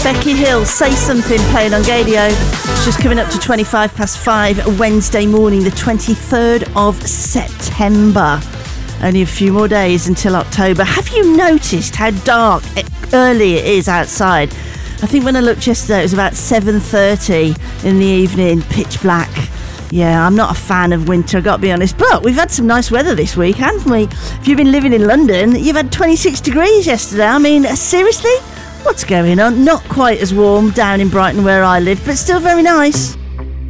Becky Hill, Say Something, playing on Gadio. It's just coming up to 5:25 Wednesday morning, the 23rd of September. Only a few more days until October. Have you noticed how dark early it is outside? I think when I looked yesterday, it was about 7:30 in the evening, pitch black. Yeah, I'm not a fan of winter, I've got to be honest. But we've had some nice weather this week, haven't we? If you've been living in London, you've had 26 degrees yesterday. I mean, seriously? What's going on? Not quite as warm down in Brighton where I live, but still very nice.